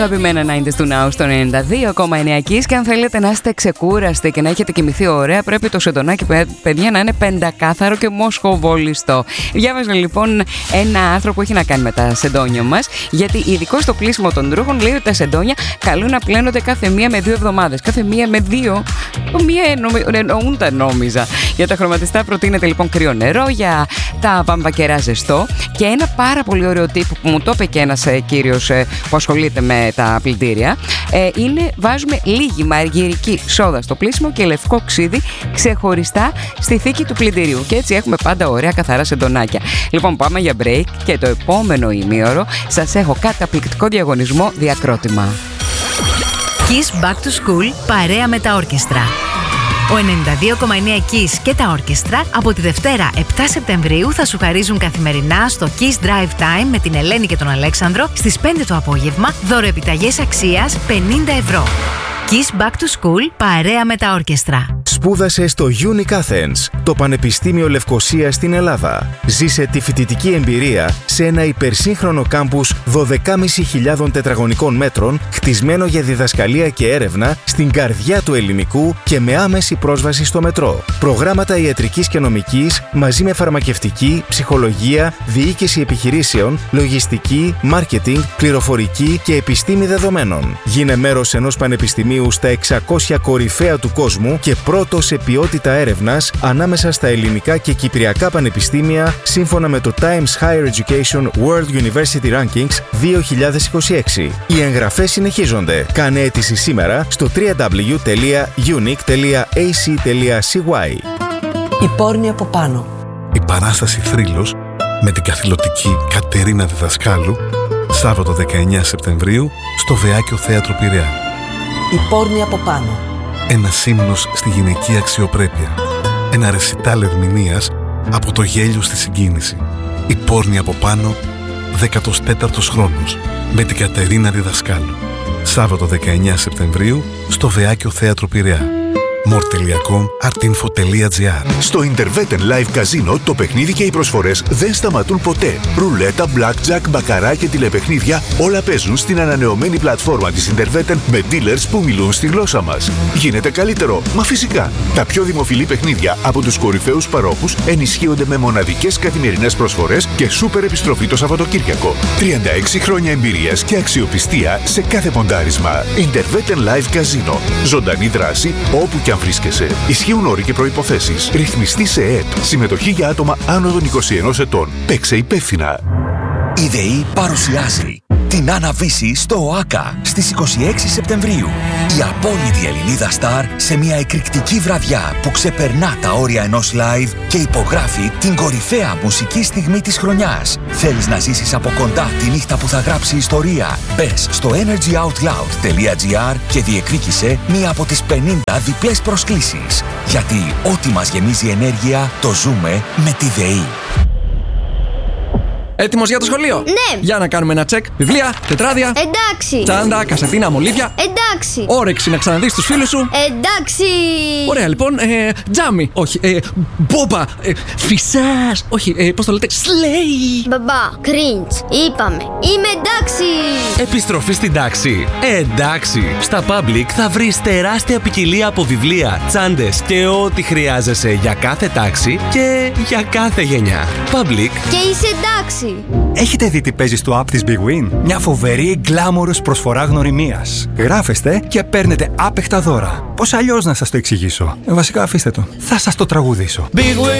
Αγαπημένα 90's του Now στο 92,9 Kiss. Και αν θέλετε να είστε ξεκούραστοι και να έχετε κοιμηθεί ωραία, πρέπει το σεντονάκι, παιδιά, να είναι πεντακάθαρο και μοσχοβολιστό. Διάβαζα λοιπόν ένα άρθρο που έχει να κάνει με τα σεντόνια μας, γιατί ειδικό στο πλύσιμο των ρούχων λέει ότι τα σεντόνια καλούν να πλένονται κάθε μία με 2 εβδομάδες. Κάθε μία με 2. Μία εννοούν τα νόμιζα. Για τα χρωματιστά προτείνεται λοιπόν κρύο νερό, για τα βαμβακερά ζεστό. Και ένα πάρα πολύ ωραίο τύπο που μου το είπε και ένας κύριος που ασχολείται με τα πλυντήρια είναι βάζουμε λίγη μαργυρική σόδα στο πλύσιμο και λευκό ξύδι ξεχωριστά στη θήκη του πλυντηρίου. Και έτσι έχουμε πάντα ωραία καθαρά σεντονάκια. Λοιπόν, πάμε για break και το επόμενο ημίωρο σας έχω καταπληκτικό διαγωνισμό διακρότημα. Kiss Back to School παρέα με τα όρκεστρα. Ο 92,9 Kiss και τα όρκεστρα από τη Δευτέρα 7 Σεπτεμβρίου θα σου χαρίζουν καθημερινά στο Kiss Drive Time με την Ελένη και τον Αλέξανδρο στις 5 το απόγευμα δωροεπιταγές αξίας 50 ευρώ. Kiss Back to School παρέα με τα όρκεστρα. Σπούδασε στο Unique Athens, το Πανεπιστήμιο Λευκωσίας στην Ελλάδα. Ζήσε τη φοιτητική εμπειρία σε ένα υπερσύγχρονο κάμπους 12.500 τετραγωνικών μέτρων, χτισμένο για διδασκαλία και έρευνα στην καρδιά του ελληνικού και με άμεση πρόσβαση στο μετρό. Προγράμματα ιατρικής και νομικής μαζί με φαρμακευτική, ψυχολογία, διοίκηση επιχειρήσεων, λογιστική, μάρκετινγκ, πληροφορική και επιστήμη δεδομένων. Γίνε μέρος ενός πανεπιστημίου στα 600 κορυφαία του κόσμου και πρώτο σε ποιότητα έρευνας ανάμεσα στα ελληνικά και κυπριακά πανεπιστήμια σύμφωνα με το Times Higher Education World University Rankings 2026. Οι εγγραφές συνεχίζονται. Κάνε αίτηση σήμερα στο www.unique.ac.cy. Η πόρνη από πάνω. Η παράσταση Θρύλος με την καθηλωτική Κατερίνα Διδασκάλου Σάββατο 19 Σεπτεμβρίου στο Βεάκιο Θέατρο Πειραιά. Η πόρνη από πάνω. Ένας ύμνος στη γυναική αξιοπρέπεια. Ένα ρεσιτάλ ερμηνείας από το γέλιο στη συγκίνηση. Η πόρνη από πάνω, 14ος χρόνος, με την Κατερίνα Διδασκάλου. Σάββατο 19 Σεπτεμβρίου στο Βεάκιο Θέατρο Πειραιά. more.com.artinfo.gr. Στο Interveten Live Casino το παιχνίδι και οι προσφορές δεν σταματούν ποτέ. Ρουλέτα, blackjack, μπακαρά και τηλεπαιχνίδια όλα παίζουν στην ανανεωμένη πλατφόρμα της Interveten με dealers που μιλούν στη γλώσσα μας. Γίνεται καλύτερο, μα φυσικά. Τα πιο δημοφιλή παιχνίδια από τους κορυφαίους παρόχους ενισχύονται με μοναδικές καθημερινές προσφορές και σούπερ επιστροφή το Σαββατοκύριακο. 36 χρόνια εμπειρίας και αξιοπιστία σε κάθε ποντάρισμα. Interveten Live Casino. Ζωντανή δράση όπου και αν βρίσκεσαι. Ισχύουν όροι και προϋποθέσεις. Ρυθμιστή σε ΕΕΠ. Συμμετοχή για άτομα άνω των 21 ετών. Παίξε υπεύθυνα. Η ΔΕΗ παρουσιάζει την Άννα Βύση στο ΟΑΚΑ στις 26 Σεπτεμβρίου. Η απόλυτη Ελληνίδα στάρ σε μια εκρηκτική βραδιά που ξεπερνά τα όρια ενός live και υπογράφει την κορυφαία μουσική στιγμή της χρονιάς. Θέλεις να ζήσεις από κοντά τη νύχτα που θα γράψει ιστορία? Μπες στο energyoutloud.gr και διεκδίκησε μία από τις 50 διπλές προσκλήσεις. Γιατί ό,τι μας γεμίζει ενέργεια το ζούμε με τη ΔΕΗ. Έτοιμος για το σχολείο? Ναι. Για να κάνουμε ένα τσεκ. Βιβλία, τετράδια. Εντάξει. Τσάντα, κασετίνα, μολύβια. Εντάξει. Όρεξη να ξαναδείς τους φίλους σου. Εντάξει. Ωραία, λοιπόν. Τζάμι. Όχι. Μπόμπα. Φυσάς. Όχι. Πώς το λέτε? Σλέι. Μπαμπά, cringe. Είπαμε. Είμαι εντάξει. Επιστροφή στην τάξη. Εντάξει. Στα Public θα βρεις τεράστια ποικιλία από βιβλία, τσάντες και ό,τι χρειάζεσαι για κάθε τάξη και για κάθε γενιά. Public. Και είσαι εντάξει. Έχετε δει τι παίζει στο app της Big Win? Μια φοβερή γκλάμορος προσφορά γνωριμίας. Γράφεστε και παίρνετε άπεχτα δώρα. Πώς αλλιώς να σας το εξηγήσω? Βασικά αφήστε το. Θα σας το τραγουδήσω. Big Win.